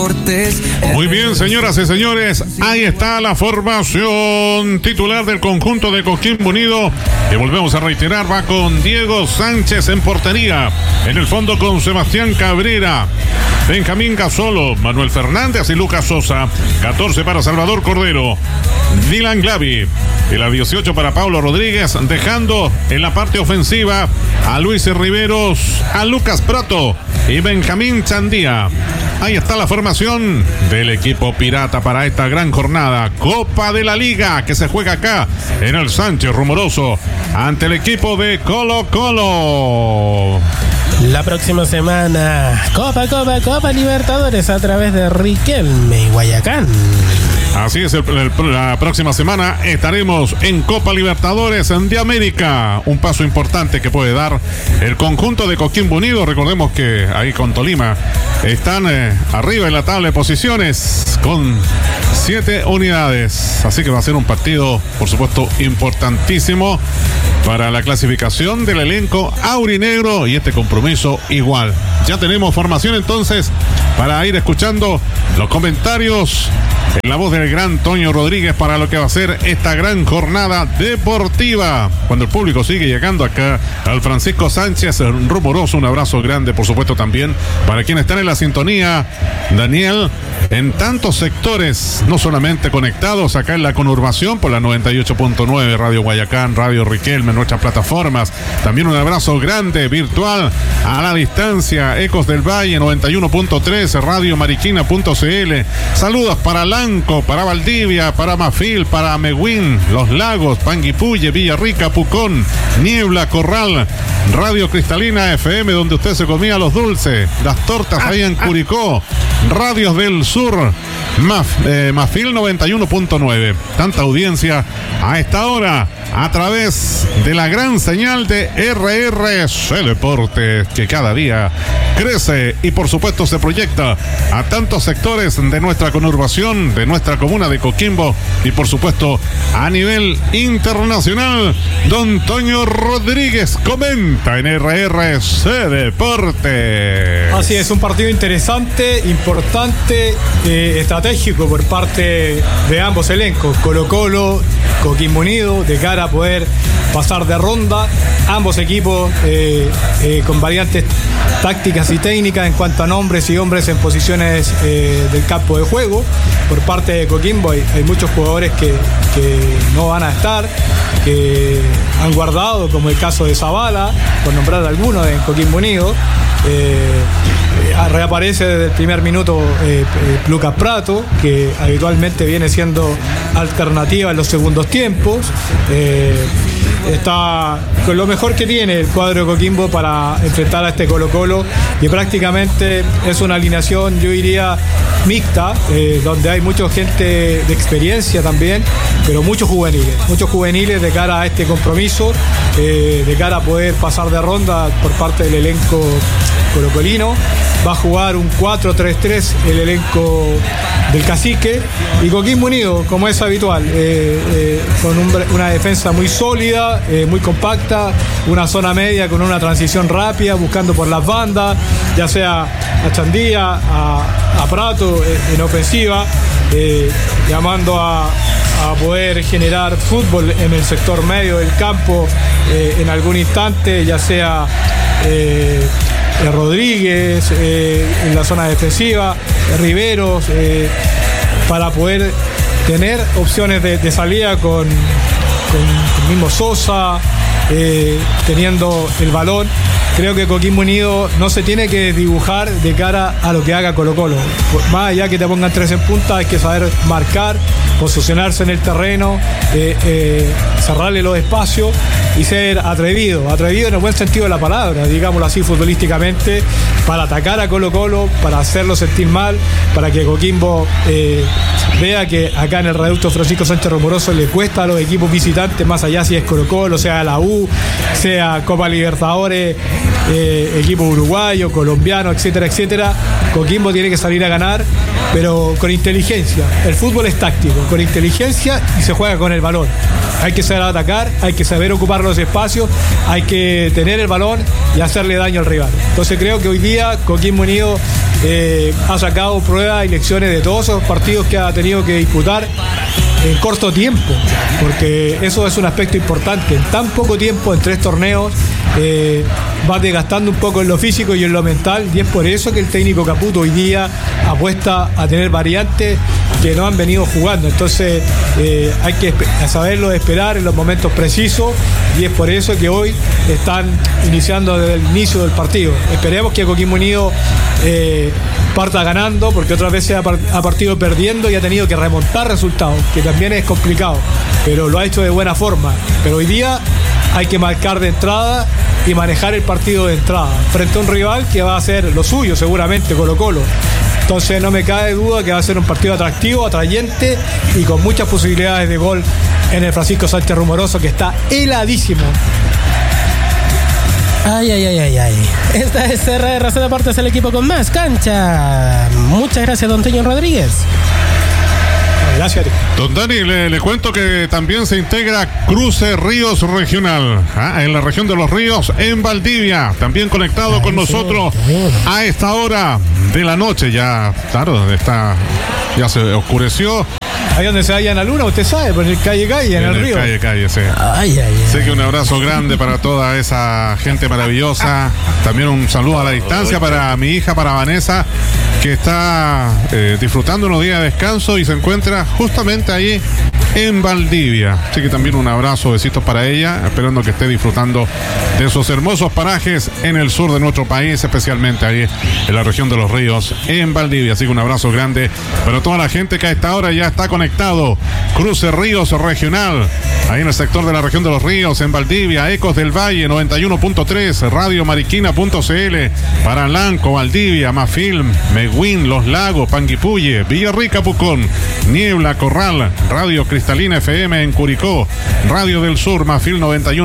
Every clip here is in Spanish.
deportes. Muy bien, señoras y señores, ahí está la formación titular del conjunto de Coquimbo Unido, que volvemos a reiterar, va con Diego Sánchez en portería, en el fondo con Sebastián Cabrera, Benjamín Gasolo, Manuel Fernández y Lucas Sosa, 14 para Salvador Cordero, Dylan Glavi, y la 18 para Pablo Rodríguez, dejando en la parte ofensiva a Luis Riveros, a Lucas Prato y Benjamín Chandía. Ahí está la formación del equipo pirata para esta gran jornada. Copa de la Liga que se juega acá en el Sánchez Rumoroso ante el equipo de Colo Colo. La próxima semana, Copa Libertadores a través de Riquelme y Guayacán. Así es, la próxima semana estaremos en Copa Libertadores de América. Un paso importante que puede dar el conjunto de Coquimbo Unido. Recordemos que ahí con Tolima están arriba en la tabla de posiciones con 7 unidades. Así que va a ser un partido, por supuesto, importantísimo para la clasificación del elenco aurinegro, y este compromiso igual. Ya tenemos formación entonces para ir escuchando los comentarios en la voz del gran Toño Rodríguez para lo que va a ser esta gran jornada deportiva. Cuando el público sigue llegando acá al Francisco Sánchez Rumoroso, un abrazo grande, por supuesto, también para quienes están en la sintonía, Daniel, en tantos sectores, no solamente conectados acá en la conurbación por la 98.9, Radio Guayacán, Radio Riquelme, en nuestras plataformas. También un abrazo grande virtual a la distancia, Ecos del Valle 91.3, Radio Mariquina.cl. Saludos para Lanco, para Valdivia, para Mafil, para Mehuín, Los Lagos, Panguipulli, Villarrica, Pucón, Niebla, Corral, Radio Cristalina FM, donde usted se comía los dulces, las tortas ahí en Curicó, Radios del Sur, Mafil 91.9. Tanta audiencia a esta hora a través de la gran señal de RRC Deportes, que cada día crece y por supuesto se proyecta a tantos sectores de nuestra conurbación, de nuestra comuna de Coquimbo y por supuesto a nivel internacional. Don Toño Rodríguez comenta en RRC Deportes. Así es, un partido interesante, importante, estratégico por parte de ambos elencos, Colo Colo, Coquimbo Unido, de cara a poder pasar de ronda. Ambos equipos con variantes tácticas y técnicas en cuanto a nombres y hombres en posiciones del campo de juego. Por parte de Coquimbo hay muchos jugadores que no van a estar, que han guardado, como el caso de Zavala, por nombrar algunos en Coquimbo Unido. Reaparece desde el primer minuto Lucas Prato, que habitualmente viene siendo alternativa en los segundos tiempos. Está con lo mejor que tiene el cuadro de Coquimbo para enfrentar a este Colo Colo, que prácticamente es una alineación, yo diría, mixta, donde hay mucha gente de experiencia también, pero muchos juveniles de cara a este compromiso, de cara a poder pasar de ronda por parte del elenco colocolino. Va a jugar un 4-3-3 el elenco del Cacique, y Coquimbo Unido, como es habitual, con una defensa muy sólida, muy compacta, una zona media con una transición rápida, buscando por las bandas, ya sea a Chandía, a Prato en ofensiva, llamando a poder generar fútbol en el sector medio del campo en algún instante, ya sea Rodríguez en la zona defensiva, Riveros, para poder tener opciones de salida con el mismo Sosa, teniendo el balón. Creo que Coquimbo Unido no se tiene que dibujar de cara a lo que haga Colo Colo. Más allá que te pongan 3 en punta, hay que saber marcar, posicionarse en el terreno, cerrarle los espacios y ser atrevido en el buen sentido de la palabra, digámoslo así futbolísticamente, para atacar a Colo Colo, para hacerlo sentir mal, para que Coquimbo vea que acá en el reducto Francisco Sánchez Rumoroso le cuesta a los equipos visitantes, más allá si es Colo Colo, sea la U, sea Copa Libertadores, equipo uruguayo, colombiano, etcétera, etcétera. Coquimbo tiene que salir a ganar, pero con inteligencia. El fútbol es táctico, con inteligencia, y se juega con el balón. Hay que saber atacar, hay que saber ocupar los espacios, hay que tener el balón y hacerle daño al rival. Entonces creo que hoy día Coquimbo Unido ha sacado pruebas y lecciones de todos esos partidos que ha tenido que disputar en corto tiempo, porque eso es un aspecto importante. En tan poco tiempo, en 3 torneos, va desgastando un poco en lo físico y en lo mental, y es por eso que el técnico Caputo hoy día apuesta a tener variantes que no han venido jugando. Entonces hay que saberlo esperar en los momentos precisos, y es por eso que hoy están iniciando desde el inicio del partido. Esperemos que Coquimbo Unido parta ganando, porque otras veces ha partido perdiendo y ha tenido que remontar resultados, que también es complicado, pero lo ha hecho de buena forma. Pero hoy día hay que marcar de entrada y manejar el partido de entrada frente a un rival que va a hacer lo suyo seguramente, Colo-Colo. Entonces no me cabe duda que va a ser un partido atractivo, atrayente y con muchas posibilidades de gol en el Francisco Sánchez Rumoroso, que está heladísimo. Ay. Esta es RR Raza Deportes, el equipo con más cancha. Muchas gracias, don Toño Rodríguez. Gracias. Don Dani, le cuento que también se integra Cruce Ríos Regional, en la región de los ríos, en Valdivia, también conectado con nosotros a esta hora de la noche. Ya, claro, ya se oscureció. Ahí donde se vaya la luna, usted sabe, por el calle, en el río. Calle, sí. Sé que un abrazo grande para toda esa gente maravillosa. También un saludo a la distancia para mi hija, para Vanessa, que está disfrutando unos días de descanso y se encuentra justamente ahí en Valdivia. Así que también un abrazo, besitos para ella, esperando que esté disfrutando de esos hermosos parajes en el sur de nuestro país, especialmente ahí en la región de los ríos, en Valdivia. Así que un abrazo grande para toda la gente que a esta hora ya está conectado. Cruce Ríos Regional, ahí en el sector de la región de los ríos, en Valdivia. Ecos del Valle 91.3, Radio Mariquina.cl, para Lanco, Valdivia, Mafilm, Meguín, Los Lagos, Panguipulli, Villarrica, Pucón, Niebla, Corral, Radio Cristalina FM en Curicó, Radio del Sur, Mafil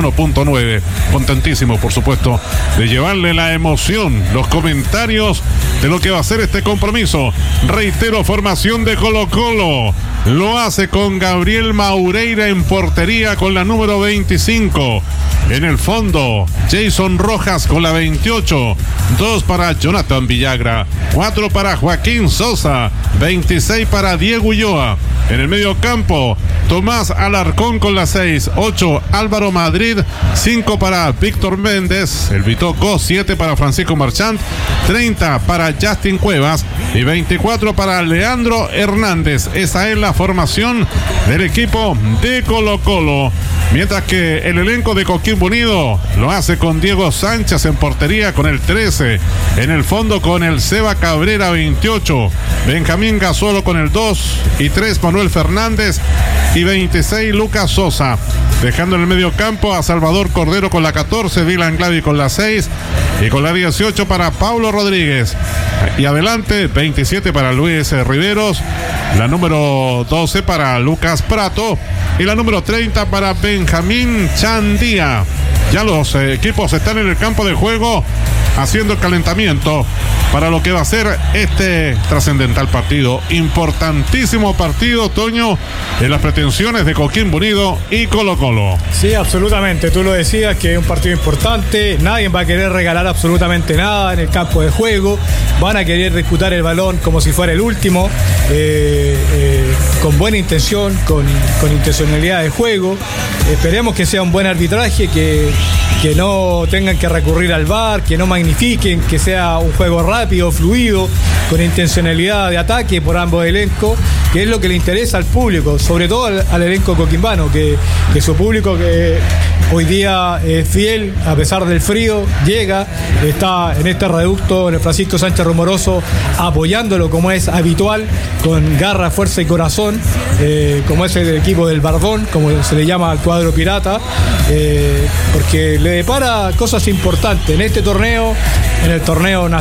91.9. Contentísimo, por supuesto, de llevarle la emoción, los comentarios de lo que va a ser este compromiso. Reitero, formación de Colo-Colo. Lo hace con Gabriel Maureira en portería con la número 25. En el fondo, Jason Rojas con la 28. 2 para Jonathan Villagra. 4 para Joaquín Sosa. 26 para Diego Ulloa. En el medio campo, Tomás Alarcón con la 6, 8 Álvaro Madrid, 5 para Víctor Méndez, el Bitoco, 7 para Francisco Marchant, 30 para Justin Cuevas y 24 para Leandro Hernández. Esa es la formación del equipo de Colo-Colo. Mientras que el elenco de Coquimbo Unido lo hace con Diego Sánchez en portería con el 13, en el fondo con el Seba Cabrera 28, Benjamín Gasolo con el 2 y 3 Manuel Fernández y 26 Lucas Sosa, dejando en el medio campo a Salvador Cordero con la 14, Dylan Glavi con la 6 y con la 18 para Paulo Rodríguez, y adelante 27 para Luis Riveros, la número 12 para Lucas Prato y la número 30 para Benjamín Chandía. Ya los equipos están en el campo de juego haciendo el calentamiento para lo que va a ser este trascendental partido. Importantísimo partido, Toño, en las pretensiones de Coquimbo Unido y Colo-Colo. Sí, absolutamente. Tú lo decías, que es un partido importante. Nadie va a querer regalar absolutamente nada en el campo de juego. Van a querer disputar el balón como si fuera el último, con buena intención, con intencionalidad de juego. Esperemos que sea un buen arbitraje, que no tengan que recurrir al VAR, que no magnifiquen, que sea un juego rápido, fluido, con intencionalidad de ataque por ambos elencos, que es lo que le interesa al público, sobre todo al elenco coquimbano, que su público, que hoy día es fiel a pesar del frío, llega, está en este reducto, en el Francisco Sánchez Rumoroso, apoyándolo como es habitual, con garra, fuerza y corazón, como es el equipo del Barbón, como se le llama al cuadro pirata, porque le depara cosas importantes en este torneo, en el torneo nacional,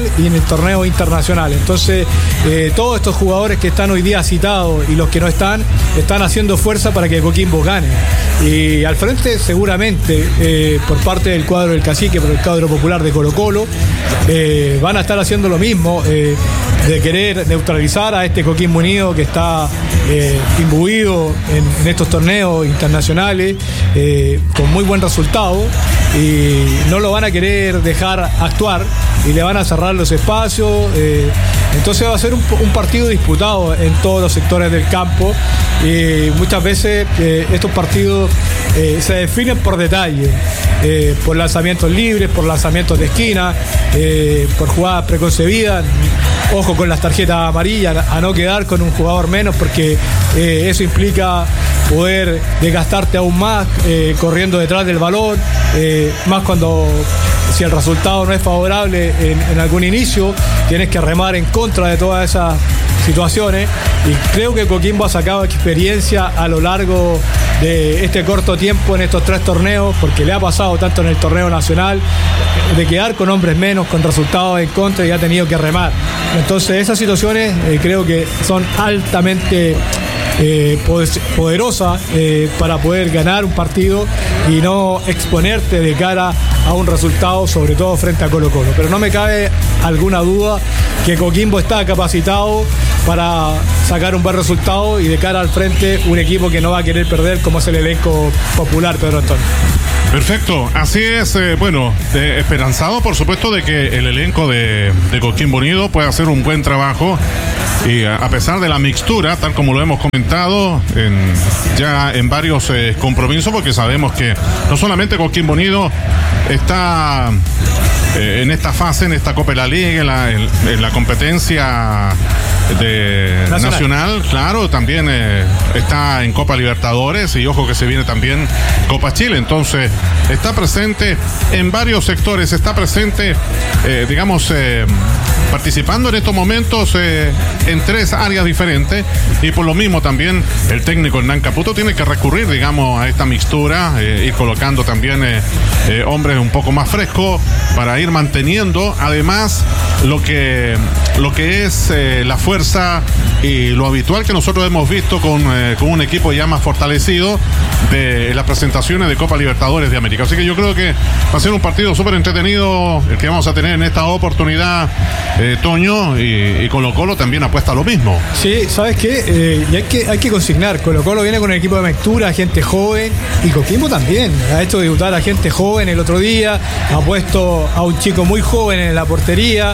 nacional y en el torneo internacional. Entonces, todos estos jugadores que están hoy día citados y los que no están haciendo fuerza para que Coquimbo gane. Y al frente, seguramente, por parte del cuadro del Cacique, por el cuadro popular de Colo-Colo, van a estar haciendo lo mismo, de querer neutralizar a este Coquimbo Unido que está imbuido en estos torneos internacionales con muy buen resultado, y no lo van a querer dejar actuar y le van a cerrar los espacios. Entonces va a ser un partido disputado en todos los sectores del campo, y muchas veces estos partidos se definen por detalle, por lanzamientos libres, por lanzamientos de esquina, por jugadas preconcebidas. Ojo con las tarjetas amarillas, a no quedar con un jugador menos, porque eso implica poder desgastarte aún más corriendo detrás del balón, más cuando si el resultado no es favorable en algún inicio, tienes que remar en contra de todas esas situaciones, y creo que Coquimbo ha sacado experiencia a lo largo de este corto tiempo en estos 3 torneos, porque le ha pasado tanto en el torneo nacional de quedar con hombres menos, con resultados en contra, y ha tenido que remar. Entonces esas situaciones creo que son altamente poderosa para poder ganar un partido y no exponerte de cara a un resultado, sobre todo frente a Colo-Colo. Pero no me cabe alguna duda que Coquimbo está capacitado para sacar un buen resultado, y de cara al frente un equipo que no va a querer perder, como es el elenco popular, Pedro Antonio. Perfecto, así es. Esperanzado, por supuesto, de que el elenco de Coquimbo Unido pueda hacer un buen trabajo, y a pesar de la mixtura, tal como lo hemos comentado ya en varios compromisos, porque sabemos que no solamente Coquimbo Unido está en esta fase, en esta Copa de la Liga, en la competencia nacional, claro, también está en Copa Libertadores, y ojo que se viene también Copa Chile. Entonces está presente en varios sectores, está presente participando en estos momentos en 3 áreas diferentes, y por lo mismo también el técnico Hernán Caputo tiene que recurrir, a esta mixtura, ir colocando también hombres un poco más frescos para ir manteniendo además lo que es la fuerza y lo habitual que nosotros hemos visto con un equipo ya más fortalecido de las presentaciones de Copa Libertadores de América. Así que yo creo que va a ser un partido súper entretenido el que vamos a tener en esta oportunidad, Toño, y Colo-Colo también apuesta a lo mismo. Sí, ¿sabes qué? Y hay que consignar, Colo-Colo viene con un equipo de mixtura, gente joven, y Coquimbo también ha hecho debutar a gente joven el otro día, ha puesto a un chico muy joven en la portería,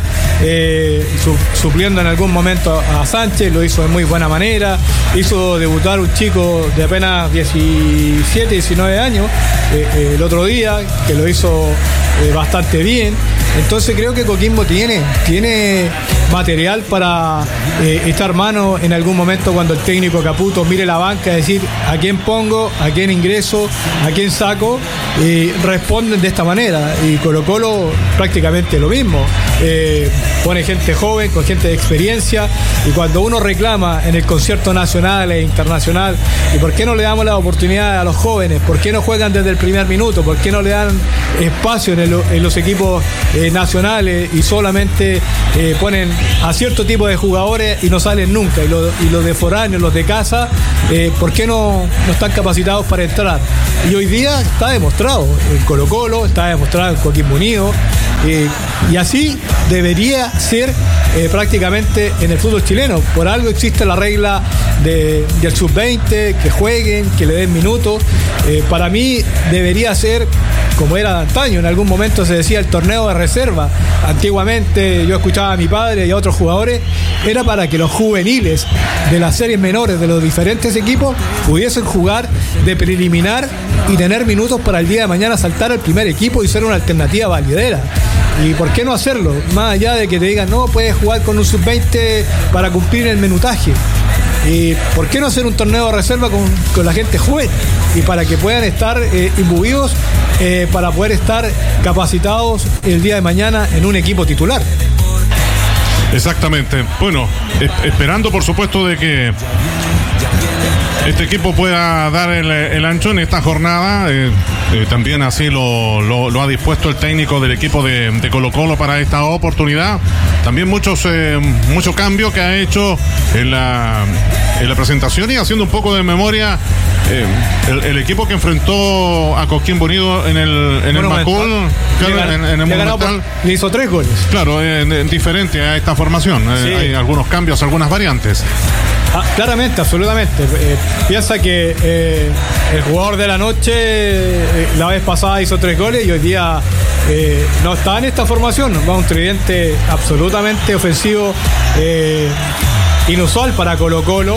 supliendo en algún momento a Sánchez, lo hizo de muy buena manera, hizo debutar un chico de apenas 17, 19 años el otro día, que lo hizo bastante bien. Entonces creo que Coquimbo tiene material para echar mano en algún momento cuando el técnico Caputo mire la banca y decir a quién pongo, a quién ingreso, a quién saco, y responden de esta manera. Y Colo-Colo prácticamente lo mismo, pone gente joven con gente de experiencia, y cuando uno reclama en el concierto nacional e internacional, ¿y por qué no le damos la oportunidad a los jóvenes? ¿Por qué no juegan desde el primer minuto? ¿Por qué no le dan espacio en los equipos nacionales y solamente ponen a cierto tipo de jugadores y no salen nunca? Y los de foráneos, los de casa, ¿por qué no están capacitados para entrar? Y hoy día está demostrado en Colo-Colo, está demostrado en Coquimbo Unido, y así debería ser prácticamente en el fútbol chileno. Por algo existe la regla del sub-20, que jueguen, que le den minutos. Para mí debería ser como era antaño. En algún momento se decía el torneo de reserva. Antiguamente yo escuchaba a mi padre y a otros jugadores, era para que los juveniles de las series menores de los diferentes equipos pudiesen jugar de preliminar y tener minutos para el día de mañana saltar al primer equipo y ser una alternativa validera. ¿Y por qué no hacerlo? Más allá de que te digan, no, puedes jugar con un sub-20 para cumplir el minutaje. ¿Y por qué no hacer un torneo de reserva con la gente joven? Y para que puedan estar imbuidos, para poder estar capacitados el día de mañana en un equipo titular. Exactamente. Bueno, esperando por supuesto de que este equipo pueda dar el ancho en esta jornada. También así lo ha dispuesto el técnico del equipo de Colo-Colo para esta oportunidad. También mucho cambio que ha hecho en la presentación, y haciendo un poco de memoria, el equipo que enfrentó a Coquimbo Unido en el Macul, claro, en el Monumental, le hizo 3 goles. Claro, diferente a esta formación. Sí. Hay algunos cambios, algunas variantes. Claramente, absolutamente. Piensa que el jugador de la noche la vez pasada hizo 3 goles y hoy día no está en esta formación. Va un tridente absolutamente ofensivo, inusual para Colo-Colo.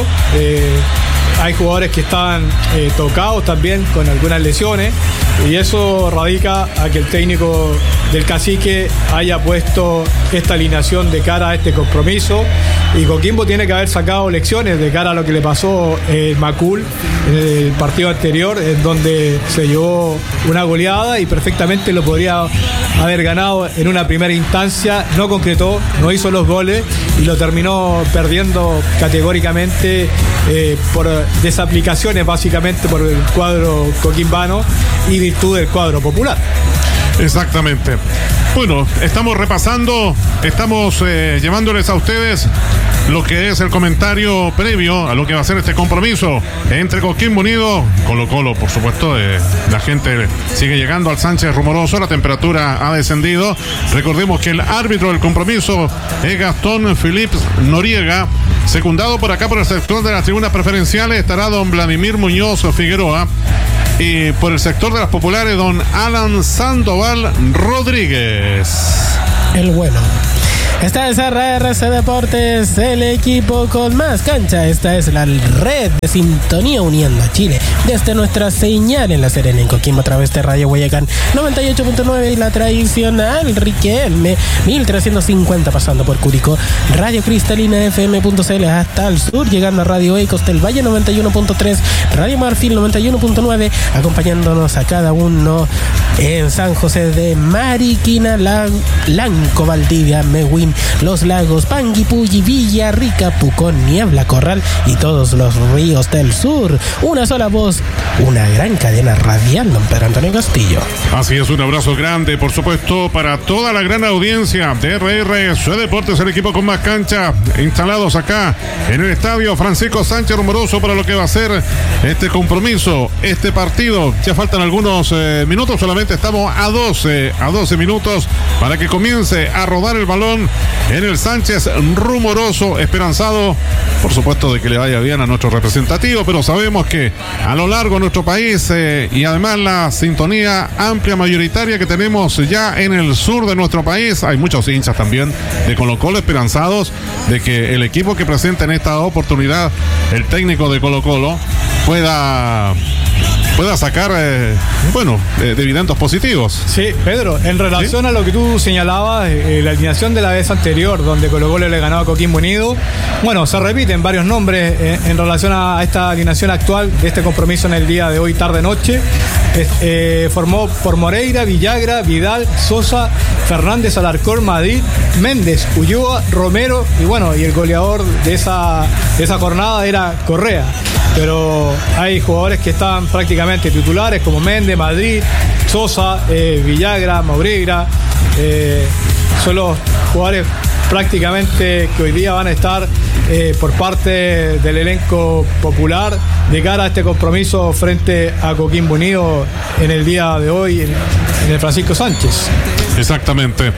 Hay jugadores que están tocados también con algunas lesiones, y eso radica a que el técnico del Cacique haya puesto esta alineación de cara a este compromiso. Y Coquimbo tiene que haber sacado lecciones de cara a lo que le pasó en Macul en el partido anterior, en donde se llevó una goleada y perfectamente lo podría haber ganado en una primera instancia. No concretó, no hizo los goles y lo terminó perdiendo categóricamente por desaplicaciones, básicamente por el cuadro coquimbano y virtud del cuadro popular. Exactamente. Bueno, estamos repasando, estamos llevándoles a ustedes lo que es el comentario previo a lo que va a ser este compromiso entre Coquimbo Unido, Colo-Colo, por supuesto. La gente sigue llegando al Sánchez Rumoroso, la temperatura ha descendido. Recordemos que el árbitro del compromiso es Gastón Philips Noriega, secundado por acá por el sector de las tribunas preferenciales estará don Vladimir Muñoz Figueroa, y por el sector de las populares don Alan Sandoval Rodríguez. El bueno. Esta es RRC Deportes, el equipo con más cancha. Esta es la red de sintonía uniendo a Chile desde nuestra señal en La Serena, en Coquimbo, a través de Radio Guayacán 98.9 y la tradicional Riquelme 1350, pasando por Curicó, Radio Cristalina FM.cl hasta el sur, llegando a Radio Ecos del Valle 91.3, Radio Marfil 91.9, acompañándonos a cada uno en San José de Mariquina, Lanco, Valdivia, Mehuín, Los Lagos, Panguipulli, Villarrica, Pucón, Niebla, Corral y todos los ríos del sur. Una sola voz, una gran cadena radial, don Pedro Antonio Castillo. Así es, un abrazo grande, por supuesto, para toda la gran audiencia de RRC Deportes, el equipo con más cancha, instalados acá en el estadio Francisco Sánchez Rumoroso para lo que va a ser este compromiso, este partido. Ya faltan algunos minutos, solamente estamos a 12 minutos para que comience a rodar el balón en el Sánchez Rumoroso, esperanzado, por supuesto, de que le vaya bien a nuestro representativo, pero sabemos que a lo largo de nuestro país y además la sintonía amplia mayoritaria que tenemos ya en el sur de nuestro país, hay muchos hinchas también de Colo-Colo esperanzados de que el equipo que presenta en esta oportunidad, el técnico de Colo-Colo, pueda sacar dividendos positivos. Sí, Pedro, en relación a lo que tú señalabas, la alineación de la vez anterior, donde Colo-Colo le ganaba a Coquimbo Unido, bueno, se repiten varios nombres en relación a esta alineación actual de este compromiso en el día de hoy, tarde-noche. Formó por Moreira, Villagra, Vidal, Sosa, Fernández, Alarcón, Madrid, Méndez, Ulloa, Romero y el goleador de esa jornada era Correa. Pero hay jugadores que están prácticamente titulares, como Méndez, Madrid, Sosa, Villagra, Moreira. Son los jugadores prácticamente que hoy día van a estar por parte del elenco popular de cara a este compromiso frente a Coquimbo Unido en el día de hoy en el Francisco Sánchez. Exactamente.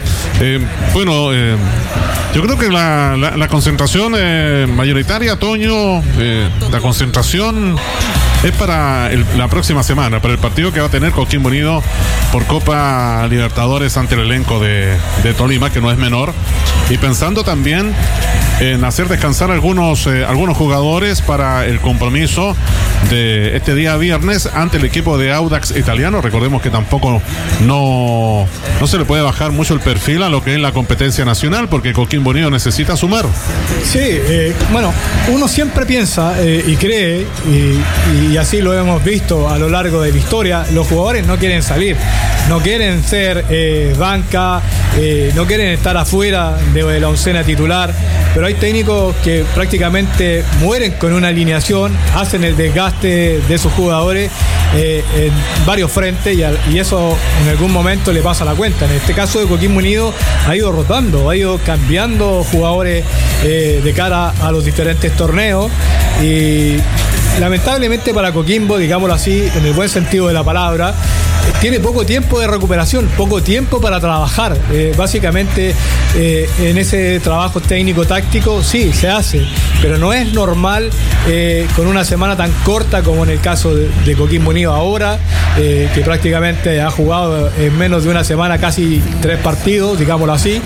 Yo creo que la concentración mayoritaria, Toño, la concentración es para la próxima semana, para el partido que va a tener Coquimbo Unido por Copa Libertadores ante el elenco de Tolima, que no es menor, y pensando también en hacer descansar algunos jugadores para el compromiso de este día viernes ante el equipo de Audax Italiano. Recordemos que tampoco no se le puede bajar mucho el perfil a lo que es la competencia nacional, porque Coquimbo Unido necesita sumar. Sí, uno siempre piensa y cree, y así lo hemos visto a lo largo de la historia, los jugadores no quieren salir, no quieren ser banca, no quieren estar afuera de la oncena titular, pero hay técnicos que prácticamente mueren con una alineación, hacen el desgaste de sus jugadores en varios frentes y eso en algún momento le pasa la cuenta. En este caso de Coquimbo Unido ha ido rotando, ha ido cambiando jugadores de cara a los diferentes torneos y lamentablemente para Coquimbo, digámoslo así, en el buen sentido de la palabra, tiene poco tiempo de recuperación, poco tiempo para trabajar. Básicamente en ese trabajo técnico-táctico sí, se hace, pero no es normal con una semana tan corta como en el caso de Coquimbo Unido ahora, que prácticamente ha jugado en menos de una semana casi 3 partidos, digámoslo así,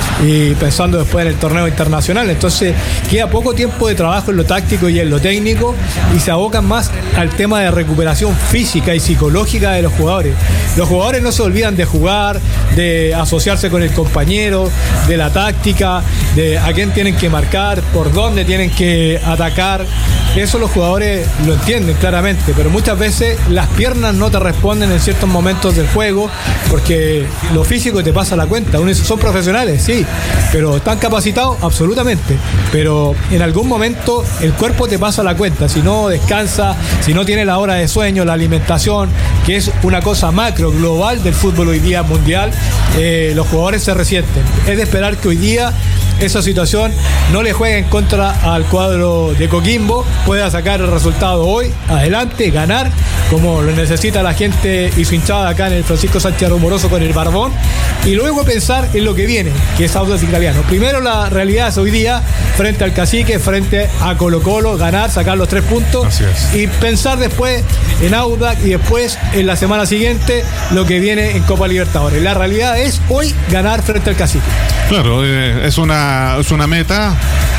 y pensando después en el torneo internacional. Entonces queda poco tiempo de trabajo en lo táctico y en lo técnico y se abocan más al tema de recuperación física y psicológica de los jugadores. Los jugadores no se olvidan de jugar, de asociarse con el compañero, de la táctica, de a quién tienen que marcar, por dónde tienen que atacar. Eso los jugadores lo entienden claramente, pero muchas veces las piernas no te responden en ciertos momentos del juego porque lo físico te pasa la cuenta. Uno dice, son profesionales, sí, pero ¿están capacitados? Absolutamente, pero en algún momento el cuerpo te pasa la cuenta. Si no descansa, si no tiene la hora de sueño, la alimentación, que es una cosa macro, global del fútbol hoy día mundial, los jugadores se resienten. Es de esperar que hoy día esa situación no le juegue en contra al cuadro de Coquimbo, pueda sacar el resultado hoy, adelante, ganar, como lo necesita la gente y su hinchada acá en el Francisco Sánchez Rumoroso con el Barbón, y luego pensar en lo que viene, que es Audax Italiano. Primero la realidad es hoy día, frente al Cacique, frente a Colo-Colo, ganar, sacar los 3 puntos, y pensar después en Audax y después en la semana siguiente lo que viene en Copa Libertadores. La realidad es hoy ganar frente al Cacique. Claro, es una meta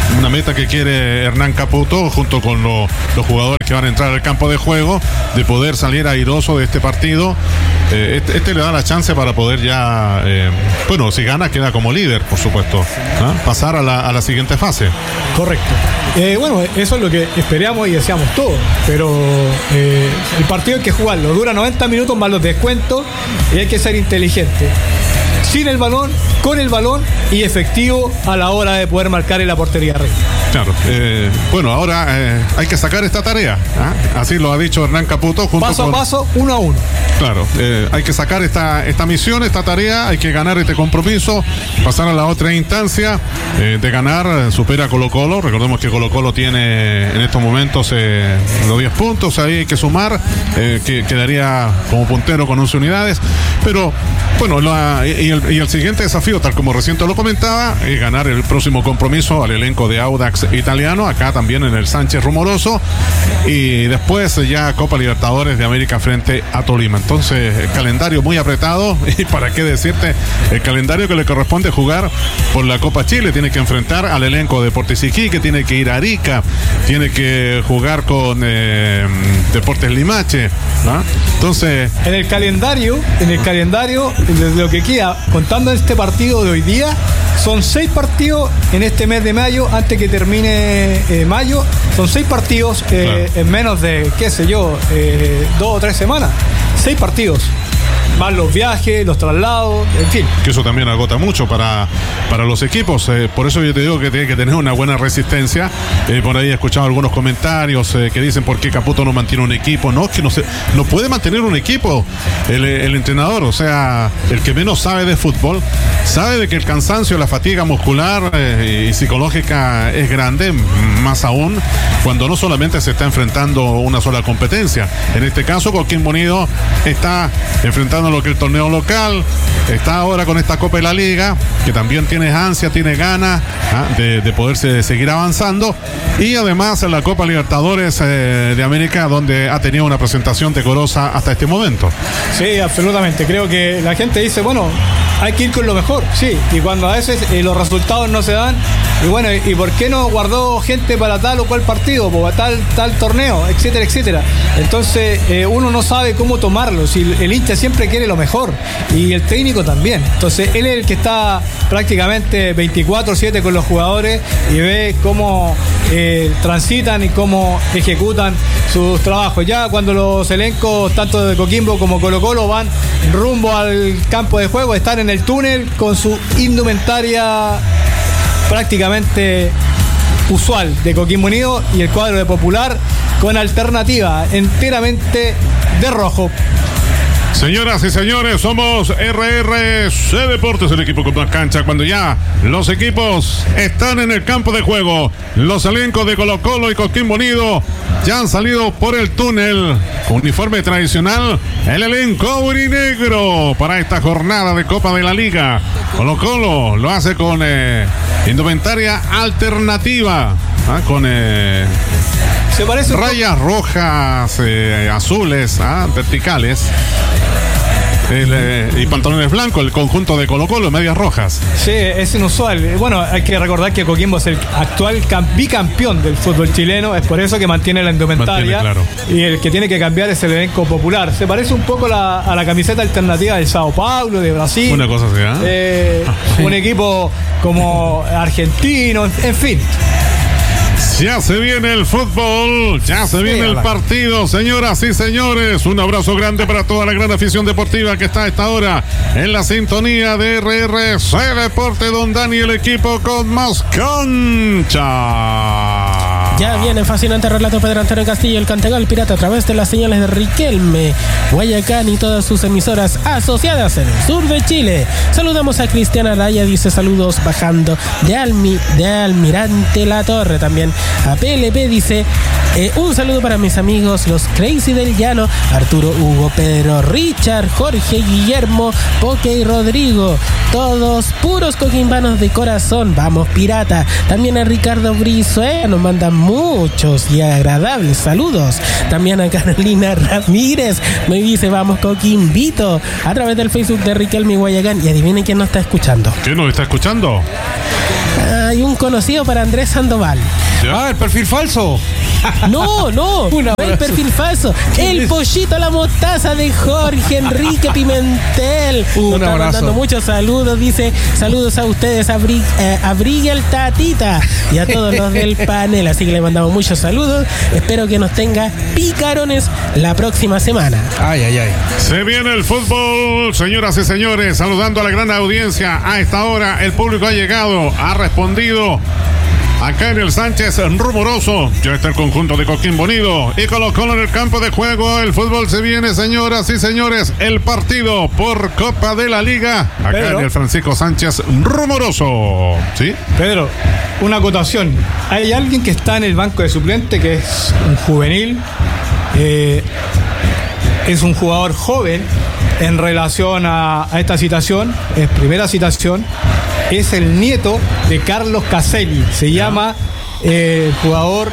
que quiere Hernán Caputo junto con los jugadores que van a entrar al campo de juego, de poder salir airoso de este partido. Este le da la chance para poder ya, bueno, si gana queda como líder, por supuesto, pasar a la siguiente fase. Correcto. Bueno, eso es lo que esperamos y deseamos todos, pero el partido hay que jugarlo, dura 90 minutos más los descuentos y hay que ser inteligente. Sin el balón, con el balón y efectivo a la hora de poder marcar en la portería rival. Claro, bueno, ahora hay que sacar esta tarea, así lo ha dicho Hernán Caputo. Paso a paso, 1 a 1. Claro, hay que sacar esta misión, esta tarea, hay que ganar este compromiso, pasar a la otra instancia, de ganar, supera a Colo-Colo. Recordemos que Colo-Colo tiene en estos momentos los 10 puntos, ahí hay que sumar, que quedaría como puntero con 11 unidades, pero bueno, y el siguiente desafío, tal como recién te lo comentaba, es ganar el próximo compromiso al elenco de Audax Italiano, acá también en el Sánchez Rumoroso, y después ya Copa Libertadores de América frente a Tolima. Entonces, el calendario muy apretado, y para qué decirte, el calendario que le corresponde jugar por la Copa Chile. Tiene que enfrentar al elenco de Deportes Iquique, tiene que ir a Arica, tiene que jugar con Deportes Limache, ¿no? Entonces, en el calendario, desde lo que queda, contando este partido de hoy día, son 6 partidos en este mes de mayo, antes que termine mayo, son 6 partidos claro, en menos de, qué sé yo, 2 o 3 semanas. 6 partidos. Más los viajes, los traslados, en fin. Que eso también agota mucho para los equipos. Por eso yo te digo que tiene que tener una buena resistencia. Por ahí he escuchado algunos comentarios que dicen por qué Caputo no mantiene un equipo. No, que no puede mantener un equipo el entrenador. O sea, el que menos sabe de fútbol sabe de que el cansancio, la fatiga muscular y psicológica es grande, más aún cuando no solamente se está enfrentando una sola competencia. En este caso, Coquimbo Unido está enfrentando lo que el torneo local, está ahora con esta Copa de la Liga, que también tiene ansia, tiene ganas de poderse seguir avanzando, y además en la Copa Libertadores de América, donde ha tenido una presentación decorosa hasta este momento. Sí, absolutamente. Creo que la gente dice, bueno, hay que ir con lo mejor, sí, y cuando a veces los resultados no se dan, y bueno, ¿y por qué no guardó gente para tal o cual partido, o tal torneo, etcétera, etcétera? Entonces uno no sabe cómo tomarlo, si el hincha siempre quiere lo mejor, y el técnico también. Entonces él es el que está prácticamente 24/7 con los jugadores y ve cómo transitan y cómo ejecutan sus trabajos. Ya cuando los elencos, tanto de Coquimbo como Colo-Colo, van rumbo al campo de juego, están en el túnel con su indumentaria prácticamente usual de Coquimbo Unido y el cuadro de Popular con alternativa enteramente de rojo. Señoras y señores, somos RRC Deportes, el equipo con más cancha. Cuando ya los equipos están en el campo de juego, los elencos de Colo-Colo y Coquimbo Unido ya han salido por el túnel. Uniforme tradicional, el elenco aurinegro para esta jornada de Copa de la Liga. Colo-Colo lo hace con indumentaria alternativa, con se parece rayas rojas, azules, verticales. Y pantalones blancos, el conjunto de Colo-Colo, medias rojas. Sí, es inusual. Bueno, hay que recordar que Coquimbo es el actual bicampeón del fútbol chileno, es por eso que mantiene la indumentaria. Claro. Y el que tiene que cambiar es el elenco popular. Se parece un poco a la camiseta alternativa del Sao Paulo, de Brasil. Una cosa así, un equipo como argentino, en fin. Ya se viene el fútbol, ya se viene el partido, señoras y señores. Un abrazo grande para toda la gran afición deportiva que está a esta hora en la sintonía de RRC Deporte, don Dani, el equipo con más cancha. Ya viene fascinante relato Pedro Antonio Castillo, el Cantegol Pirata, a través de las señales de Riquelme, Guayacán y todas sus emisoras asociadas en el sur de Chile. Saludamos a Cristiana Araya, dice saludos bajando de Almirante La Torre. También a PLP dice un saludo para mis amigos los Crazy del Llano, Arturo, Hugo, Pedro, Richard, Jorge, Guillermo, Poque y Rodrigo, todos puros coquimbanos de corazón. Vamos Pirata. También a Ricardo Brizuela, nos mandan muchos y agradables saludos. También a Carolina Ramírez me dice vamos Coquimbito, a través del Facebook de Riquelme y Guayacán. Y adivinen quién nos está escuchando. ¿Quién nos está escuchando? Hay un conocido para Andrés Sandoval. Ah, el perfil falso. No, el perfil falso. El pollito a la mostaza de Jorge Enrique Pimentel. Un abrazo. Mandando muchos saludos. Dice saludos a ustedes, a Brigel Tatita y a todos los del panel. Así que le mandamos muchos saludos. Espero que nos tenga picarones la próxima semana. Ay. Se viene el fútbol, señoras y señores. Saludando a la gran audiencia. A esta hora el público ha llegado, ha respondido. Acá en el Sánchez Rumoroso ya está el conjunto de Coquimbo Unido y Colo-Colo en el campo de juego. El fútbol se viene, señoras y señores. El partido por Copa de la Liga acá Pedro, en el Francisco Sánchez Rumoroso. ¿Sí? Pedro, una acotación. Hay alguien que está en el banco de suplente que es un juvenil. Es un jugador joven en relación a esta citación. Es primera citación. Es el nieto de Carlos Caselli. Se llama el jugador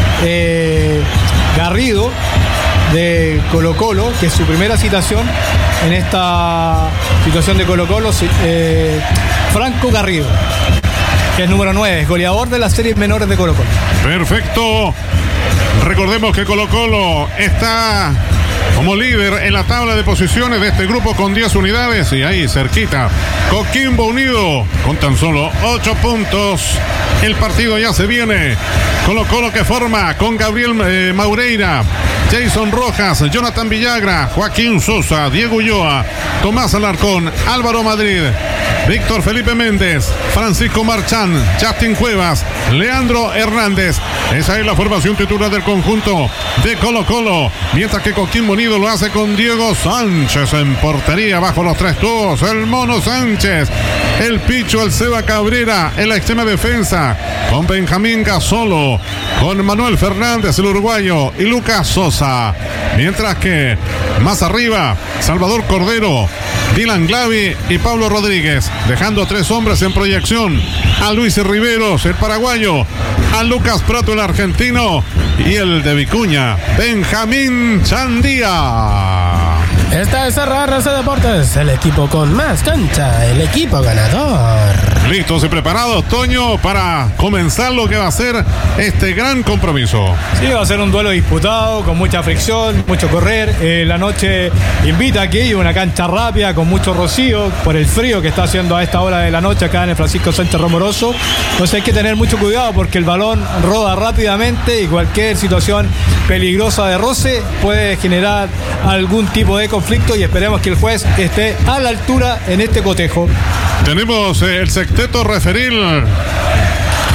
Garrido de Colo-Colo, que es su primera citación en esta situación de Colo-Colo. Franco Garrido, que es número 9, es goleador de las series menores de Colo-Colo. Perfecto. Recordemos que Colo-Colo está como líder en la tabla de posiciones de este grupo con 10 unidades y ahí cerquita Coquimbo Unido con tan solo 8 puntos. El partido ya se viene. Colo-Colo que forma con Gabriel Maureira, Jason Rojas, Jonathan Villagra, Joaquín Sosa, Diego Ulloa, Tomás Alarcón, Álvaro Madrid, Víctor Felipe Méndez, Francisco Marchán, Justin Cuevas, Leandro Hernández. Esa es la formación titular del conjunto de Colo-Colo, mientras que Coquimbo Unido lo hace con Diego Sánchez en portería bajo los tres tubos, el Mono Sánchez, el Picho, el Seba Cabrera en la extrema defensa, con Benjamín Gasolo, con Manuel Fernández el uruguayo y Lucas Sosa, mientras que más arriba Salvador Cordero, Dylan Glavi y Pablo Rodríguez, dejando 3 hombres en proyección: a Luis Riveros, el paraguayo, a Lucas Prato, el argentino, y el de Vicuña, Benjamín Chandía. Esta es RRC Deportes, el equipo con más cancha, el equipo ganador. Listos y preparados, Toño, para comenzar lo que va a ser este gran compromiso. Sí, va a ser un duelo disputado, con mucha fricción, mucho correr. La noche invita aquí, hay una cancha rápida, con mucho rocío, por el frío que está haciendo a esta hora de la noche acá en el Francisco Sánchez Rumoroso. Entonces hay que tener mucho cuidado porque el balón roda rápidamente y cualquier situación peligrosa de roce puede generar algún tipo de conflicto, y esperemos que el juez esté a la altura en este cotejo. Tenemos el sexteto referil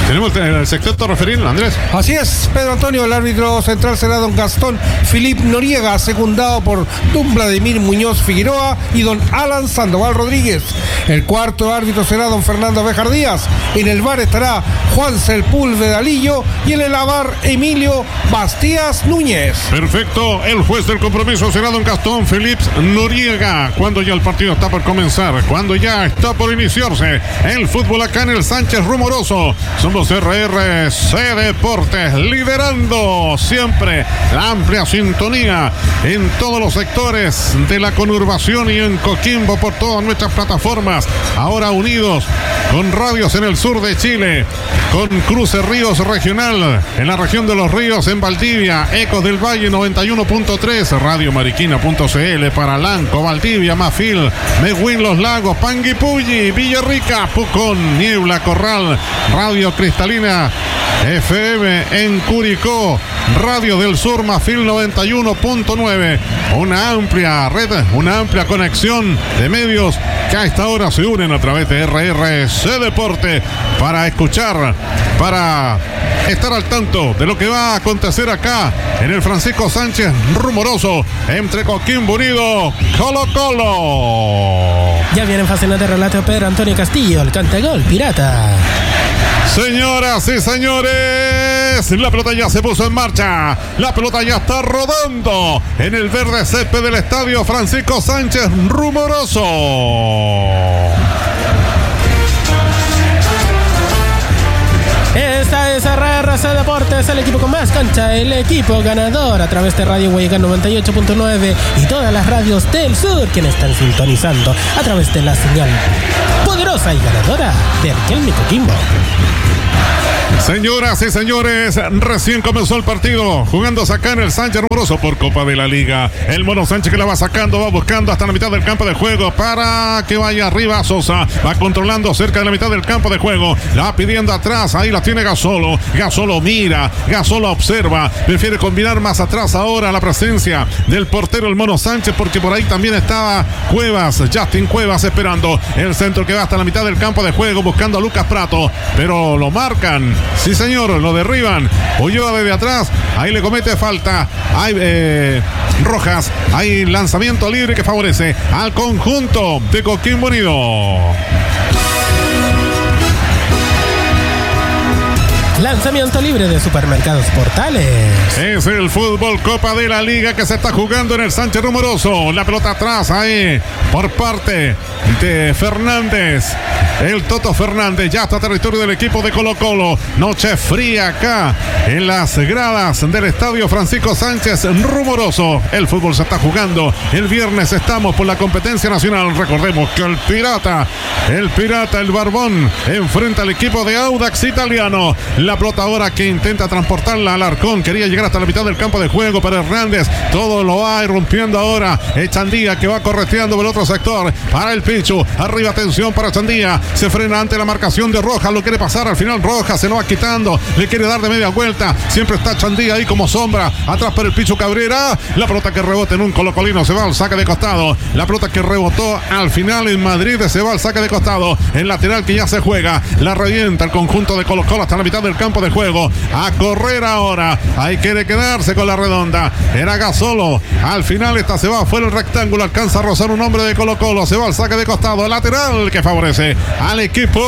Tenemos el sexteto referido, Andrés. Así es, Pedro Antonio. El árbitro central será don Gastón Filip Noriega, secundado por don Vladimir Muñoz Figueroa y don Alan Sandoval Rodríguez. El cuarto árbitro será don Fernando Béjar Díaz. En el VAR estará Juan Sepúlveda Lillo y en el AVAR Emilio Bastías Núñez. Perfecto, el juez del compromiso será don Gastón Filip Noriega. Cuando ya el partido está por comenzar, cuando ya está por iniciarse el fútbol acá en el Sánchez Rumoroso. Somos RRC Deportes, liderando siempre la amplia sintonía en todos los sectores de la conurbación y en Coquimbo por todas nuestras plataformas. Ahora unidos con radios en el sur de Chile, con Cruce Ríos Regional en la región de los Ríos en Valdivia, Ecos del Valle 91.3, Radio Mariquina.cl para Lanco, Valdivia, Mafil, Mehuín, Los Lagos, Panguipulli, Villarrica, Pucón, Niebla, Corral, Radio Cristalina FM en Curicó, Radio del Sur Mafil 91.9, una amplia red, una amplia conexión de medios que a esta hora se unen a través de RRC Deporte para escuchar, para estar al tanto de lo que va a acontecer acá en el Francisco Sánchez Rumoroso entre Coquimbo Unido, Colo Colo. Ya viene en fascinante relato Pedro Antonio Castillo, el cantegol pirata. Señoras y señores, la pelota ya se puso en marcha. La pelota ya está rodando en el verde césped del estadio Francisco Sánchez Rumoroso. Esta es RRC Deportes, el equipo con más cancha, el equipo ganador a través de Radio Guayacán 98.9 y todas las radios del sur quienes están sintonizando a través de la señal poderosa y ganadora de Riquelme Coquimbo. Señoras y señores, recién comenzó el partido, jugándose acá en el Sánchez Rumoroso por Copa de la Liga. El Mono Sánchez que la va sacando, va buscando hasta la mitad del campo de juego para que vaya arriba Sosa. Va controlando cerca de la mitad del campo de juego, la va pidiendo atrás, ahí la tiene Gasolo. Gasolo mira, Gasolo observa, prefiere combinar más atrás ahora la presencia del portero el Mono Sánchez, porque por ahí también estaba Cuevas, Justin Cuevas esperando el centro que va hasta la mitad del campo de juego buscando a Lucas Prato, pero lo marcan. Sí, señor, lo derriban. Ulloa desde atrás. Ahí le comete falta. Hay Rojas. Hay lanzamiento libre que favorece al conjunto de Coquimbo Unido. Lanzamiento libre de Supermercados Portales. Es el fútbol Copa de la Liga que se está jugando en el Sánchez Rumoroso. La pelota atrás ahí por parte de Fernández. El Toto Fernández ya está a territorio del equipo de Colo Colo. Noche fría acá en las gradas del estadio Francisco Sánchez Rumoroso. El fútbol se está jugando. El viernes estamos por la competencia nacional. Recordemos que el Pirata, el Barbón, enfrenta al equipo de Audax Italiano. La pelota ahora que intenta transportarla al Arcón. Quería llegar hasta la mitad del campo de juego, pero Hernández todo lo va irrumpiendo ahora. Echandía que va correteando por el otro sector para el Pichu. Arriba, atención para Echandía. Se frena ante la marcación de Rojas. Lo quiere pasar al final. Rojas se lo va quitando. Le quiere dar de media vuelta. Siempre está Echandía ahí como sombra. Atrás para el Pichu Cabrera. La pelota que rebota en un colocolino. Se va al saque de costado. La pelota que rebotó al final en Madrid. Se va al saque de costado. El lateral que ya se juega. La revienta el conjunto de Colo Colo hasta la mitad del campo de juego. A correr ahora. Ahí quiere quedarse con la redonda. Era Gasolo. Al final esta se va fuera el rectángulo. Alcanza a rozar un hombre de Colo Colo. Se va al saque de costado. El lateral que favorece al equipo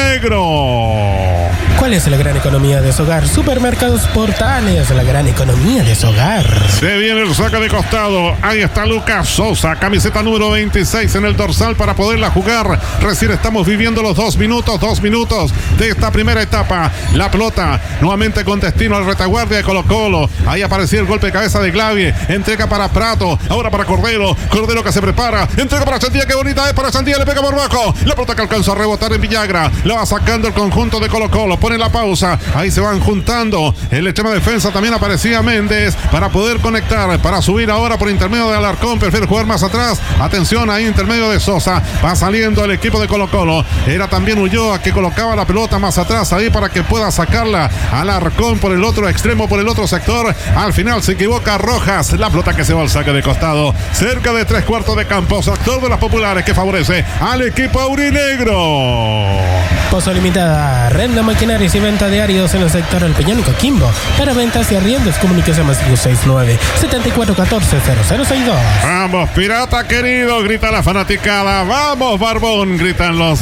aurinegro. ¿Cuál es la gran economía de su hogar? Supermercados Portales, la gran economía de su hogar. Se viene el saque de costado. Ahí está Lucas Sosa, camiseta número 26 en el dorsal para poderla jugar. Recién estamos viviendo los 2 minutos de esta primera etapa. La pelota nuevamente con destino al retaguardia de Colo Colo. Ahí aparecía el golpe de cabeza de Glavie. Entrega para Prato, ahora para Cordero. Cordero que se prepara. Entrega para Chandía, qué bonita es para Chandía, le pega por bajo. La pelota que alcanzó a rebotar en Villagra. La va sacando el conjunto de Colo Colo. Pone la pausa. Ahí se van juntando. En la extrema defensa también aparecía Méndez para poder conectar, para subir ahora por intermedio de Alarcón. Prefiere jugar más atrás. Atención ahí intermedio de Sosa. Va saliendo el equipo de Colo Colo. Era también Ulloa que colocaba la pelota más atrás ahí para que pueda sacar sacarla. Alarcón por el otro extremo, por el otro sector. Al final se equivoca Rojas. La pelota que se va al saque de costado. Cerca de 3/4 de campo. Sector de las populares que favorece al equipo aurinegro. Pozo Limitada, renda maquinarias y venta de áridos en el sector El Peñón y Coquimbo. Para ventas y arriendos, comuníquese más 569-7414-0062. Vamos, pirata querido, grita la fanaticada. Vamos, Barbón, gritan los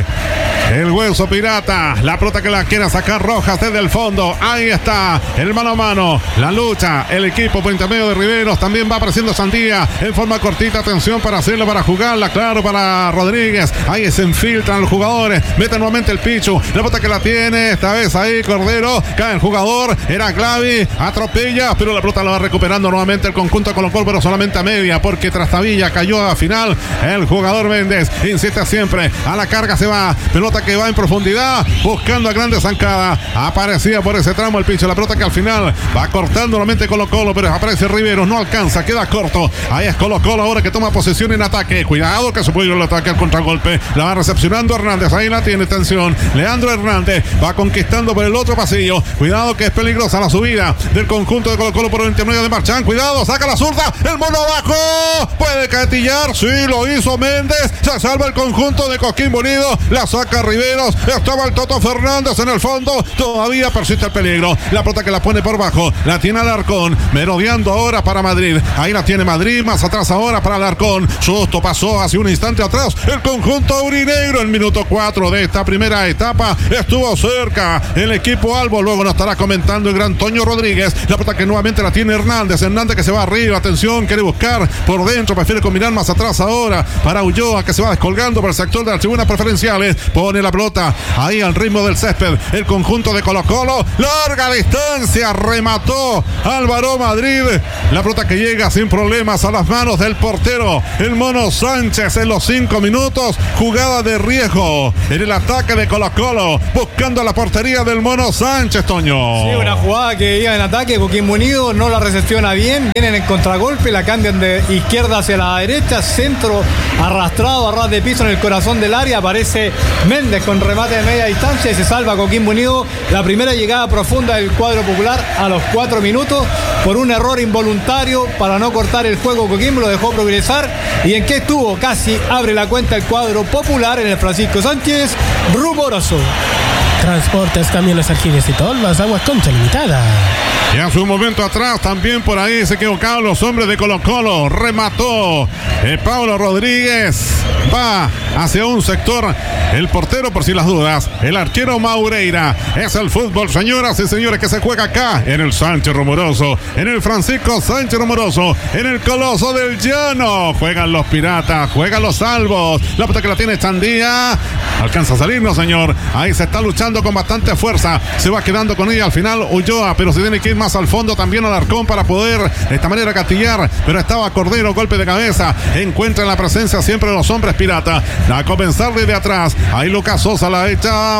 el hueso pirata. La pelota que la quiere sacar Rojas desde el fondo. Ahí está el mano a mano. La lucha. El equipo por intermedio de Riveros. También va apareciendo Sandía en forma cortita. Atención para hacerlo, para jugarla. Claro, para Rodríguez. Ahí se infiltran los jugadores. Mete nuevamente el Pichu. La pelota que la tiene. Esta vez ahí Cordero. Cae el jugador. Era Clavi. Atropella. Pero la pelota la va recuperando nuevamente el conjunto de Colo-Colo, pero solamente a media. Porque Trastavilla cayó a final. El jugador Méndez insiste siempre. A la carga se va. Pelota que va en profundidad, buscando a Grande Zancada. Aparecía por ese tramo el Picho. La pelota que al final va cortando nuevamente Colo-Colo, pero aparece Riveros, no alcanza, queda corto. Ahí es Colo-Colo ahora que toma posesión en ataque. Cuidado que se puede ir el ataque al contragolpe. La va recepcionando Hernández. Ahí la tiene, tensión. Leandro Hernández va conquistando por el otro pasillo. Cuidado que es peligrosa la subida del conjunto de Colo-Colo por el intermedio de Marchán. Cuidado, saca la zurda. El mono abajo. Puede catillar. Sí, lo hizo Méndez. Se salva el conjunto de Coquimbo Unido. La saca Riveros. Estaba el Toto Fernández en el fondo. Todavía persiste el peligro. La pelota que la pone por bajo. La tiene Alarcón. Merodeando ahora para Madrid. Ahí la tiene Madrid. Más atrás ahora para Alarcón. Susto pasó hace un instante atrás. El conjunto aurinegro en minuto 4 de esta primera etapa. Estuvo cerca el equipo Albo. Luego nos estará comentando el gran Toño Rodríguez. La pelota que nuevamente la tiene Hernández. Hernández que se va arriba. Atención. Quiere buscar por dentro. Prefiere combinar más atrás ahora para Ulloa que se va descolgando por el sector de las tribunas preferenciales. Pone la pelota ahí al ritmo del césped. El conjunto de Colo-Colo. Larga distancia. Remató Álvaro Madrid. La pelota que llega sin problemas a las manos del portero. El Mono Sánchez en los 5 minutos. Jugada de riesgo en el ataque de Colo-Colo. Buscando la portería del Mono Sánchez, Toño. Sí, una jugada que iba en ataque. Coquimbo Unido no la recepciona bien. Vienen en contragolpe. La cambian de izquierda hacia la derecha. Centro arrastrado a ras de piso en el corazón del área. Aparece Méndez con remate de media distancia y se salva Coquimbo Unido. La primera llegada profunda del cuadro popular a los 4 minutos por un error involuntario para no cortar el juego. Coquimbo lo dejó progresar y en qué estuvo, casi abre la cuenta el cuadro popular en el Francisco Sánchez Rumoroso. Transportes, camiones, aljibes y tolvas, Aguas Concha Limitada. Y hace un momento atrás también por ahí se equivocaron los hombres de Colo-Colo. Remató Pablo Rodríguez. Va hacia un sector. El portero, por si las dudas, el arquero Maureira. Es el fútbol, señoras y señores, que se juega acá en el Sánchez Rumoroso, en el Francisco Sánchez Rumoroso, en el Coloso del Llano. Juegan los piratas, juegan los salvos. La pelota que la tiene Chandía. Alcanza a salir, no señor. Ahí se está luchando con bastante fuerza. Se va quedando con ella al final Ulloa, pero se tiene que ir más al fondo también Alarcón para poder de esta manera catillar. Pero estaba Cordero, golpe de cabeza. Encuentra la presencia siempre de los hombres pirata. A comenzar desde atrás. Ahí Lucas Sosa la echa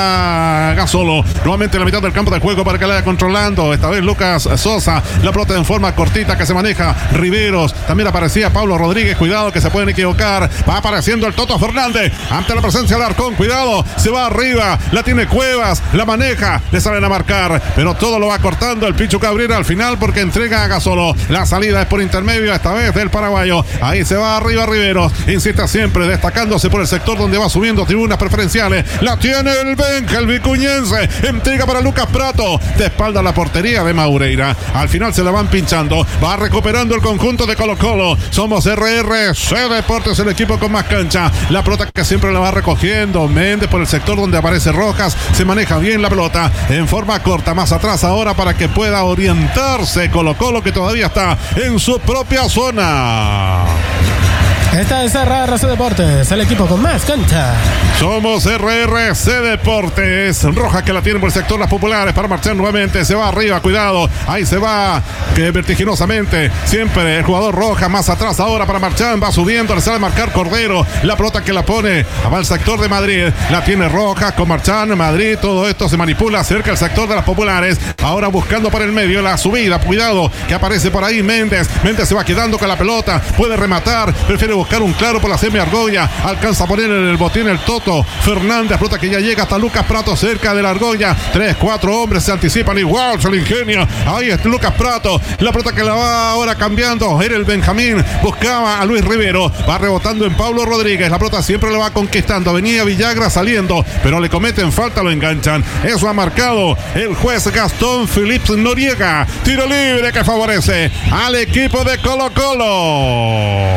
para Gasolo. Nuevamente en la mitad del campo de juego para que la vaya controlando. Esta vez Lucas Sosa. La pelota en forma cortita que se maneja. Riveros. También aparecía Pablo Rodríguez. Cuidado que se pueden equivocar. Va apareciendo el Toto Fernández. Ante la presencia de Alarcón. Cuidado. Se va arriba. La tiene Cuevas. La maneja. Le salen a marcar. Pero todo lo va cortando el Pichu Cabrera al final porque entrega a Gasolo. La salida es por intermedio esta vez del paraguayo. Ahí se va arriba Riveros. Insiste siempre destacándose por el sector donde va subiendo tribunas preferenciales. La tiene el Benja, el vicuñense. Entrega para Lucas Prato. De espalda a la portería de Maureira. Al final se la van pinchando. Va recuperando el conjunto de Colo-Colo. Somos RRC Deportes, el equipo con más cancha. La pelota que siempre la va recogiendo Méndez por el sector donde aparece Rojas. Se maneja bien la pelota en forma corta. Más atrás ahora para que pueda orientarse Colo-Colo, que todavía está en su propia zona. Esta es RRC Deportes, el equipo con más cancha. Somos RRC Deportes. Rojas que la tienen por el sector las populares para marchar nuevamente. Se va arriba, cuidado. Ahí se va vertiginosamente. Siempre el jugador Rojas más atrás ahora para marchar. Va subiendo, le sale a marcar Cordero. La pelota que la pone va al sector de Madrid. La tiene Rojas con Marchán. Madrid, todo esto se manipula cerca del sector de las populares. Ahora buscando por el medio la subida. Cuidado que aparece por ahí Méndez. Méndez se va quedando con la pelota. Puede rematar. Prefiere buscar un claro por la semi-argolla. Alcanza a poner en el botín el Toto Fernández. Pelota que ya llega hasta Lucas Prato cerca de la argolla. 3, 4 hombres se anticipan igual. Se le ingenia. Ahí está Lucas Prato. La pelota que la va ahora cambiando. Era el Benjamín. Buscaba a Luis Rivero. Va rebotando en Pablo Rodríguez. La pelota siempre le va conquistando. Venía Villagra saliendo, pero le cometen falta, lo enganchan. Eso ha marcado el juez Gastón Philips Noriega. Tiro libre que favorece al equipo de Colo-Colo.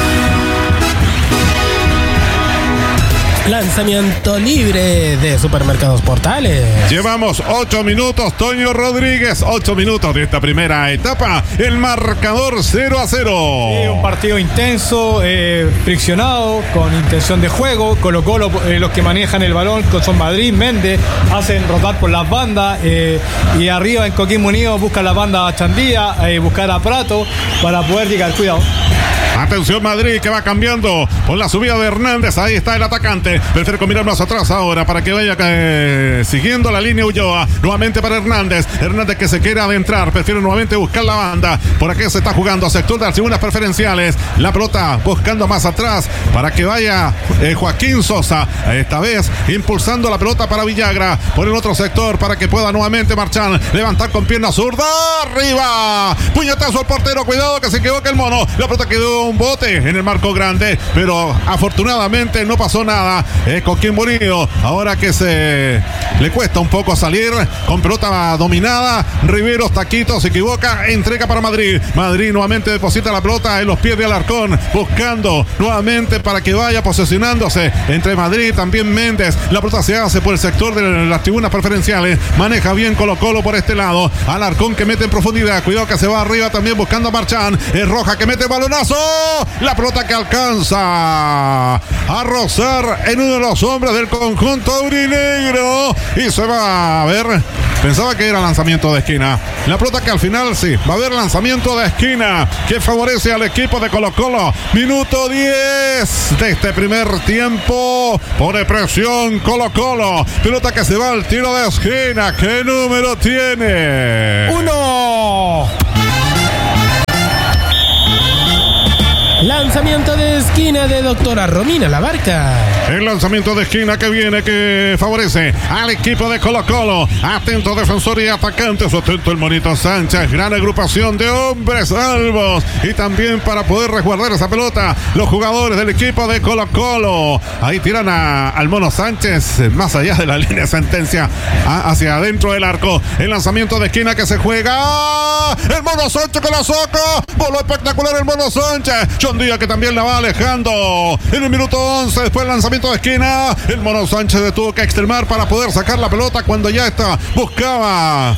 Lanzamiento libre de Supermercados Portales. Llevamos 8 minutos, Toño Rodríguez. 8 minutos de esta primera etapa. El marcador 0-0. Sí, un partido intenso, friccionado, con intención de juego. Colo-Colo, los que manejan el balón, son Madrid, Méndez, hacen rotar por las bandas. Y arriba en Coquimbo Unido buscan la banda a Chandía, buscar a Prato para poder llegar. Cuidado. Atención Madrid que va cambiando por la subida de Hernández. Ahí está el atacante. Prefiere combinar más atrás ahora para que vaya siguiendo la línea Ulloa. Nuevamente para Hernández. Hernández que se quiere adentrar. Prefiere nuevamente buscar la banda. Por aquí se está jugando sector de las tribunas preferenciales. La pelota buscando más atrás para que vaya Joaquín Sosa. Esta vez impulsando la pelota para Villagra. Por el otro sector para que pueda nuevamente marchar. Levantar con pierna zurda. Arriba. Puñetazo al portero. Cuidado que se equivoca el mono. La pelota quedó un bote en el marco grande, pero afortunadamente no pasó nada. Coquimbo Unido, ahora que le cuesta un poco salir con pelota dominada. Riveros, taquito, se equivoca, entrega para Madrid. Madrid nuevamente deposita la pelota en los pies de Alarcón, buscando nuevamente para que vaya posesionándose entre Madrid, también Méndez. La pelota se hace por el sector de las tribunas preferenciales. Maneja bien Colo-Colo por este lado. Alarcón que mete en profundidad. Cuidado que se va arriba también buscando a Marchán. Es Roja que mete balonazo. La pelota que alcanza a rozar en uno de los hombres del conjunto aurinegro y se va a ver. Pensaba que era lanzamiento de esquina. La pelota que al final sí, va a haber lanzamiento de esquina que favorece al equipo de Colo-Colo. Minuto 10 de este primer tiempo. Pone presión Colo-Colo. Pelota que se va al tiro de esquina. ¿Qué número tiene? 1. Lanzamiento de esquina de doctora Romina Labarca. El lanzamiento de esquina que viene, que favorece al equipo de Colo-Colo. Atento defensor y atacantes. Atento el Monito Sánchez. Gran agrupación de hombres salvos. Y también para poder resguardar esa pelota, los jugadores del equipo de Colo-Colo. Ahí tiran al Mono Sánchez más allá de la línea de sentencia, hacia adentro del arco. El lanzamiento de esquina que se juega. El Mono Sánchez que la saca. Voló espectacular el Mono Sánchez. John Díaz que también la va alejando. En el minuto 11, después del lanzamiento de esquina, el Mono Sánchez tuvo que extremar para poder sacar la pelota cuando ya está. Buscaba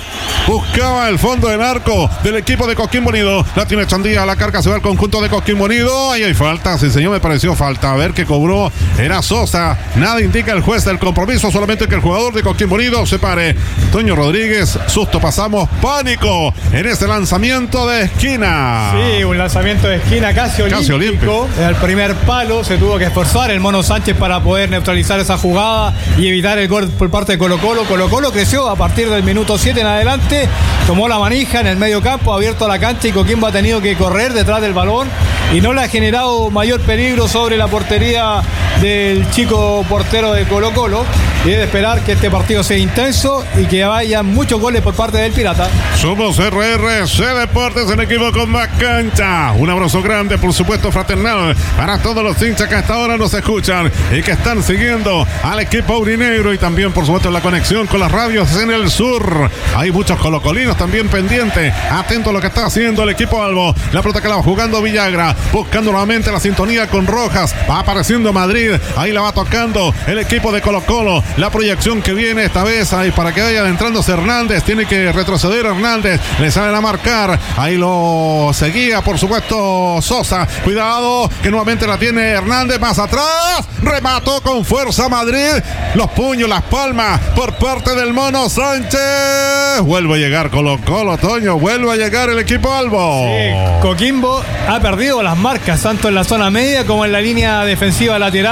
el fondo del arco del equipo de Coquimbo Unido. La tiene Chandía, la carga se va al conjunto de Coquimbo Unido. Ahí hay falta, sí señor, me pareció falta. A ver qué cobró, era Sosa. Nada indica el juez del compromiso, solamente que el jugador de Coquimbo Unido se pare. Toño Rodríguez, susto pasamos, pánico en ese lanzamiento de esquina. Sí, un lanzamiento de esquina casi olímpico. Al primer palo se tuvo que esforzar el Mono Sánchez para poder neutralizar esa jugada y evitar el gol por parte de Colo-Colo. Colo-Colo creció a partir del minuto 7 en adelante, tomó la manija en el medio campo, abierto la cancha, y Coquimbo ha tenido que correr detrás del balón y no le ha generado mayor peligro sobre la portería del chico portero de Colo-Colo. Y es de esperar que este partido sea intenso y que vayan muchos goles por parte del Pirata. Somos RRC Deportes, en equipo con más cancha. Un abrazo grande, por supuesto, fraternal para todos los hinchas que hasta ahora nos escuchan y que están siguiendo al equipo aurinegro, y también, por supuesto, la conexión con las radios en el sur. Hay muchos colocolinos también pendientes. Atento a lo que está haciendo el equipo albo. La pelota que la va jugando Villagra, buscando nuevamente la sintonía con Rojas. Va apareciendo Madrid. Ahí la va tocando el equipo de Colo-Colo. La proyección que viene esta vez ahí para que vaya adentrándose Hernández. Tiene que retroceder Hernández. Le salen a marcar. Ahí lo seguía, por supuesto, Sosa. Cuidado, que nuevamente la tiene Hernández más atrás. Remató con fuerza Madrid. Los puños, las palmas por parte del Mono Sánchez. Vuelve a llegar Colo-Colo, Toño. Vuelve a llegar el equipo albo. Sí, Coquimbo ha perdido las marcas tanto en la zona media como en la línea defensiva lateral.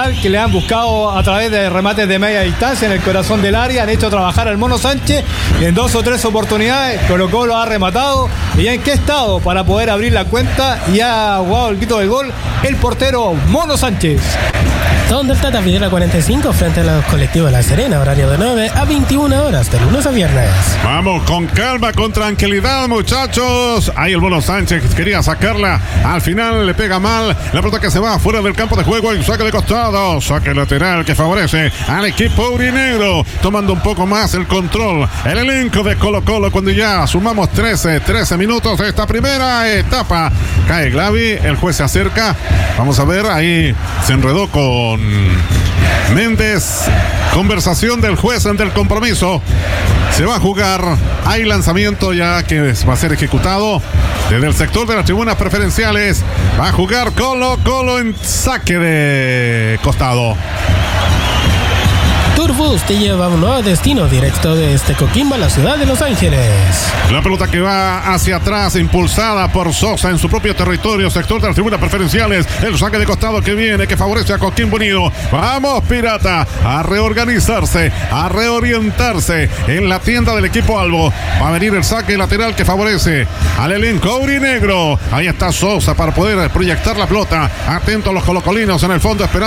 lateral que le han buscado a través de remates de media distancia en el corazón del área, han hecho trabajar al Mono Sánchez en 2 o 3 oportunidades. Colo-Colo ha rematado. ¿Y en qué estado para poder abrir la cuenta? Y ha jugado el grito del gol el portero Mono Sánchez. Donde el Tata Fidel a 45 frente a los colectivos La Serena, horario de 9 a 21 horas, de lunes a viernes. Vamos con calma, con tranquilidad, muchachos. Ahí el Mono Sánchez quería sacarla. Al final le pega mal. La pelota que se va fuera del campo de juego. Y saque de costado. Saque lateral que favorece al equipo aurinegro. Tomando un poco más el control. El elenco de Colo-Colo cuando ya sumamos 13 minutos de esta primera etapa. Cae Glavi. El juez se acerca. Vamos a ver. Ahí se enredó con Méndez. Conversación del juez ante el compromiso. Se va a jugar. Hay lanzamiento ya que va a ser ejecutado desde el sector de las tribunas preferenciales. Va a jugar Colo-Colo en saque de costado. Turbus te lleva a un nuevo destino directo desde Coquimbo a la ciudad de Los Ángeles. La pelota que va hacia atrás, impulsada por Sosa en su propio territorio, sector de las tribunas preferenciales. El saque de costado que viene, que favorece a Coquimbo Unido. Vamos, Pirata, a reorganizarse, a reorientarse en la tienda del equipo Albo. Va a venir el saque lateral que favorece al elenco aurinegro. Ahí está Sosa para poder proyectar la pelota. Atento a los colocolinos en el fondo, esperando